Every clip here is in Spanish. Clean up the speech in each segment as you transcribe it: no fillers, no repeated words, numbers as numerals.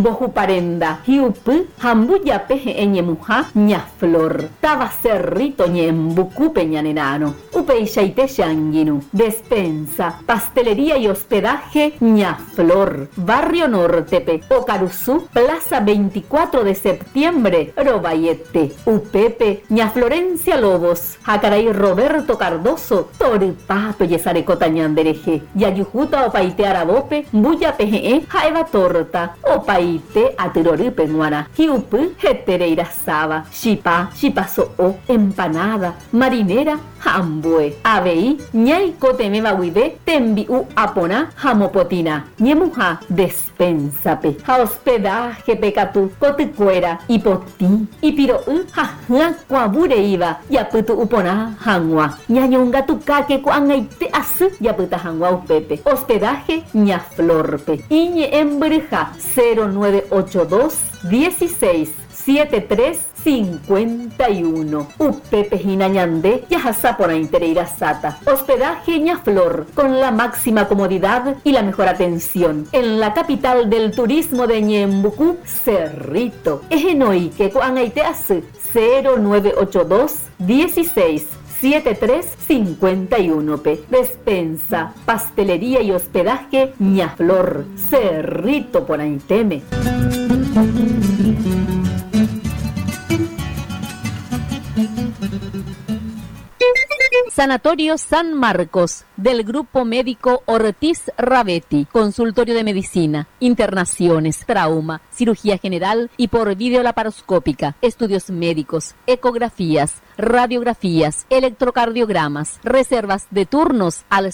Bojuparenda, hiupu, hambuyape eñemuja, ñaflor, taba cerrito ñembucupe ñanenano, upeishaite shanginu, despensa, pastelería y hospedaje, ñaflor, barrio nortepe, Ocaruzú, plaza 24 de septiembre, Robayete, upepe, ñaflorencia Lobos, Jacaray Roberto Cardoso, Toripato yesarecota ñandereje, yayujuta opaite arabope, buya peje, jaeva torta, opaite atiroripe nuana, hiupu, hetereira saba, shipa, shipaso o, empanada, marinera, hambue, abei, ñay cotemeba huide, tembiu apona, jamopotina, ñemuja, despensape, ja hospedaje pecatu, coticuera, hipoti, ipiro ja cuabure iba, yaputu upona, jangua, ñañonga tu caque cuangaite asu, yaputa jangua upepe, hospedaje, ñaflorpe, iñe embreja, 0982 16 73 51. Upepe Hinañandé, Yajasapona Intereira Sata. Hospedaje Ñaflor, con la máxima comodidad y la mejor atención. En la capital del turismo de Ñembucú, Cerrito. Ejenoike, Coanaiteas, 0982 16 7351 P. Despensa, pastelería y hospedaje Ñaflor, Cerrito por Aiteme. Sanatorio San Marcos, del Grupo Médico Ortiz Ravetti, consultorio de medicina, internaciones, trauma, cirugía general y por videolaparoscópica, estudios médicos, ecografías, radiografías, electrocardiogramas, reservas de turnos al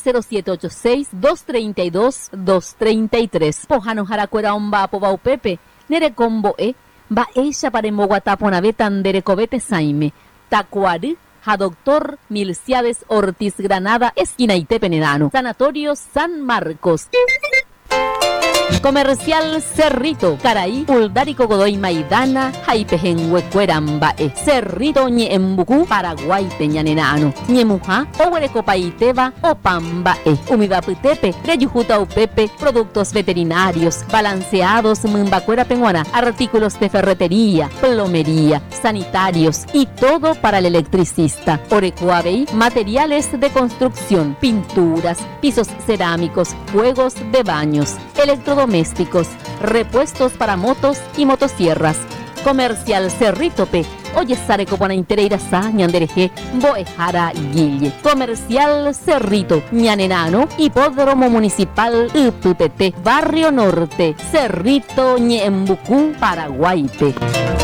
0786-232-233. Pojano Jaracuera Omba Pobaupepe, Nerecombo va ella para Moguataponavetan Derecovete Saime, Tacuari, a Doctor Milciades Ortiz Granada, esquina Itepenedano. Sanatorio San Marcos. Comercial Cerrito, Caraí, Uldárico Godoy Maidana, Jaipejenhuecuerambae, Cerrito Ñembucú, Paraguay Peñanenano, Ñemuja, Ohuerecopaiteba, Opambae, Umibaputepe, Reyujuta Upepe, productos veterinarios, balanceados, Mumbacuera Penguana, artículos de ferretería, plomería, sanitarios y todo para el electricista. Orecuabey, materiales de construcción, pinturas, pisos cerámicos, juegos de baños, electrodomésticos, repuestos para motos y motosierras. Comercial Cerritope, Oye Sareco Buena Intereira Sa, Ñandereje, Boejara Guille. Comercial Cerrito, Ñanenano, Hipódromo Municipal UPPT, Barrio Norte, Cerrito Ñembucú, Paraguaype.